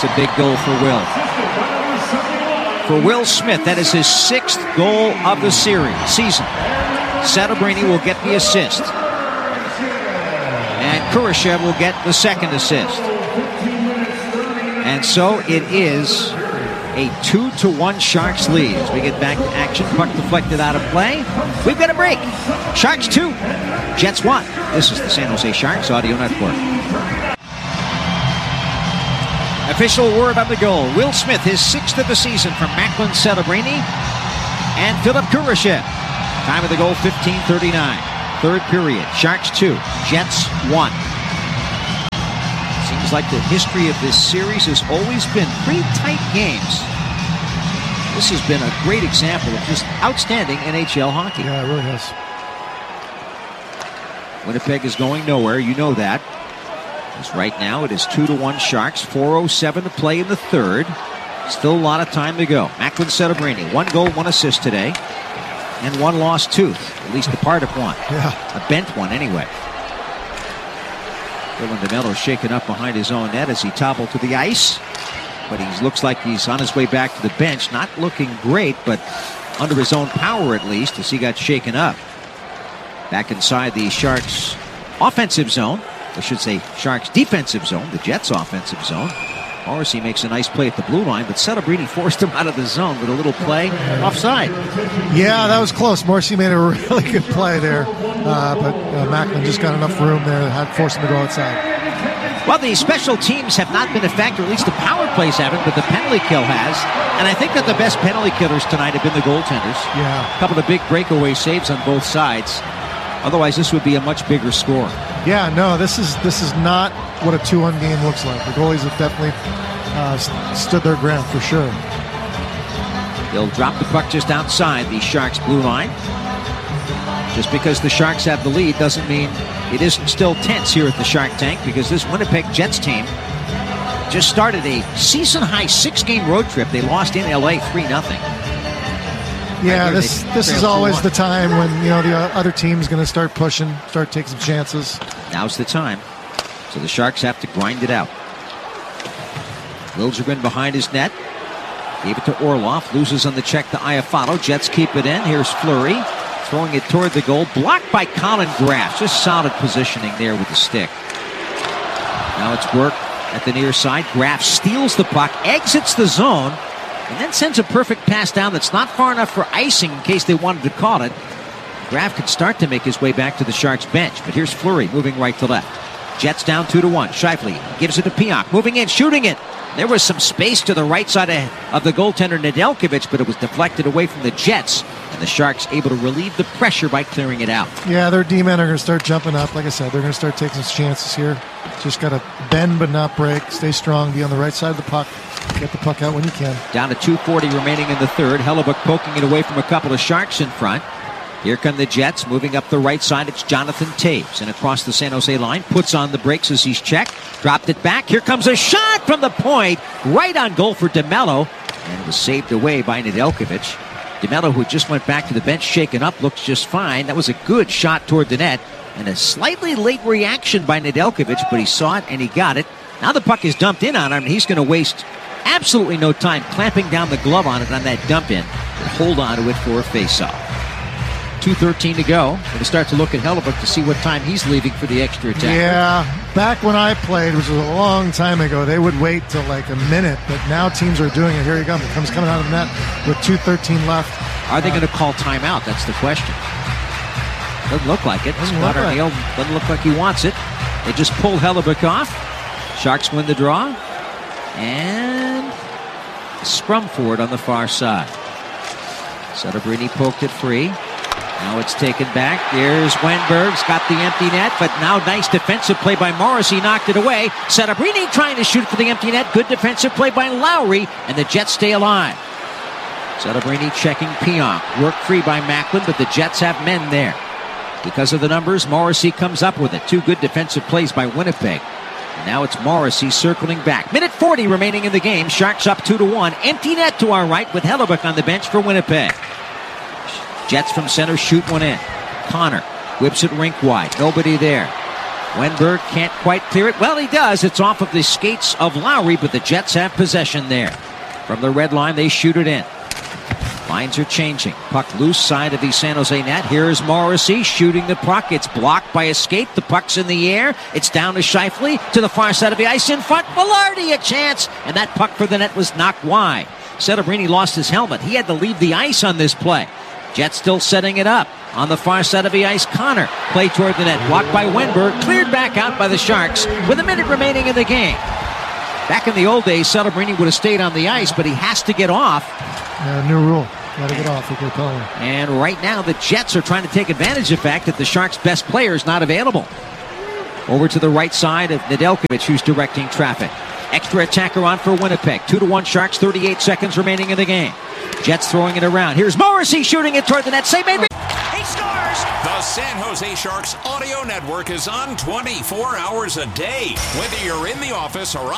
It's a big goal for Will. For Will Smith, that is his 6th goal of the season. Setebrini will get the assist. And Kurashev will get the 2nd assist. And so it is a 2-1 Sharks lead. As we get back to action, puck deflected out of play. We've got a break. Sharks 2, Jets 1. This is the San Jose Sharks Audio Network. Official word on the goal. Will Smith, his 6th of the season from Macklin Setebrini and Philip Kurashev. Time of the goal, 15:39. Third period, Sharks 2, Jets 1. Seems like the history of this series has always been pretty tight games. This has been a great example of just outstanding NHL hockey. Yeah, it really has. Winnipeg is going nowhere, you know that. Because right now it is 2-1 Sharks, 4:07 to play in the third. Still a lot of time to go. Macklin Setebrini, 1 goal, 1 assist today. And 1 lost tooth, at least a part of one. Yeah. A bent one anyway. Dylan DeMello shaken up behind his own net as he toppled to the ice. But he looks like he's on his way back to the bench. Not looking great, but under his own power at least as he got shaken up. Back inside the Sharks offensive zone. I should say Sharks defensive zone, the Jets offensive zone. Morrissey makes a nice play at the blue line, but Setebrini forced him out of the zone with a little play offside. Yeah, that was close. Morrissey made a really good play there, but Macklin just got enough room there that forced him to go outside. Well, the special teams have not been a factor, at least the power plays haven't, but the penalty kill has. And I think that the best penalty killers tonight have been the goaltenders. Yeah. A couple of big breakaway saves on both sides. Otherwise, this would be a much bigger score. Yeah, no, this is not what a 2-1 game looks like. The goalies have definitely stood their ground for sure. They'll drop the puck just outside the Sharks' blue line. Just because the Sharks have the lead doesn't mean it isn't still tense here at the Shark Tank, because this Winnipeg Jets team just started a season-high 6-game road trip. They lost in L.A. 3-0. Yeah, this is always the time when, the other team's going to start pushing, start taking some chances. Now's the time. So the Sharks have to grind it out. Liljegren behind his net. Gave it to Orlov. Loses on the check to Iafono. Jets keep it in. Here's Fleury. Throwing it toward the goal. Blocked by Colin Graff. Just solid positioning there with the stick. Now it's work at the near side. Graff steals the puck. Exits the zone. And then sends a perfect pass down that's not far enough for icing in case they wanted to call it. Graff could start to make his way back to the Sharks bench. But here's Fleury moving right to left. Jets down 2-1. Scheifele gives it to Pionk. Moving in, shooting it. There was some space to the right side of the goaltender Nedeljkovic, but it was deflected away from the Jets. And the Sharks able to relieve the pressure by clearing it out. Yeah, their D-men are going to start jumping up. Like I said, they're going to start taking some chances here. Just got to bend but not break. Stay strong. Be on the right side of the puck. Get the puck out when you can. Down to 2:40 remaining in the third. Hellebuyck poking it away from a couple of Sharks in front. Here come the Jets moving up the right side. It's Jonathan Toews. And across the San Jose line. Puts on the brakes as he's checked. Dropped it back. Here comes a shot from the point. Right on goal for DeMello. And it was saved away by Nedeljkovic. DeMello, who just went back to the bench, shaken up, looks just fine. That was a good shot toward the net. And a slightly late reaction by Nedeljkovic, but he saw it and he got it. Now the puck is dumped in on him, and he's going to waste absolutely no time clamping down the glove on it on that dump in. And hold on to it for a face-off. 2:13 to go. Going to start to look at Hellebuyck to see what time he's leaving for the extra attack. Yeah, back when I played, which was a long time ago, they would wait till like a minute, but now teams are doing it. Here he comes. He comes coming out of the net with 2:13 left. Are they going to call timeout? That's the question. Doesn't look like it. Scott Arniel doesn't look like he wants it. They just pull Hellebuyck off. Sharks win the draw. And a scrum forward on the far side. Setebrini poked it free. Now it's taken back. There's Wenberg's got the empty net, but now nice defensive play by Morrissey, knocked it away. Setebrini trying to shoot for the empty net. Good defensive play by Lowry, and the Jets stay alive. Setebrini checking Pionk. Work free by Macklin, but the Jets have men there. Because of the numbers, Morrissey comes up with it. Two good defensive plays by Winnipeg. And now it's Morrissey circling back. Minute 40 remaining in the game. Sharks up 2-1. Empty net to our right with Hellebuyck on the bench for Winnipeg. Jets from center shoot one in. Connor whips it rink wide. Nobody there. Wenberg can't quite clear it. Well, he does. It's off of the skates of Lowry, but the Jets have possession there. From the red line, they shoot it in. Lines are changing. Puck loose side of the San Jose net. Here's Morrissey shooting the puck. It's blocked by a skate. The puck's in the air. It's down to Scheifele to the far side of the ice in front. Velarde, a chance. And that puck for the net was knocked wide. Celebrini lost his helmet. He had to leave the ice on this play. Jets still setting it up. On the far side of the ice, Connor. Play toward the net. Blocked by Wenberg. Cleared back out by the Sharks with a minute remaining in the game. Back in the old days, Celebrini would have stayed on the ice, but he has to get off. New rule. Got to get off. And right now, the Jets are trying to take advantage of the fact that the Sharks' best player is not available. Over to the right side of Nedeljkovic, who's directing traffic. Extra attacker on for Winnipeg. 2-1 Sharks, 38 seconds remaining in the game. Jets throwing it around. Here's Morrissey shooting it toward the net. Save made. He scores! The San Jose Sharks audio network is on 24 hours a day. Whether you're in the office or on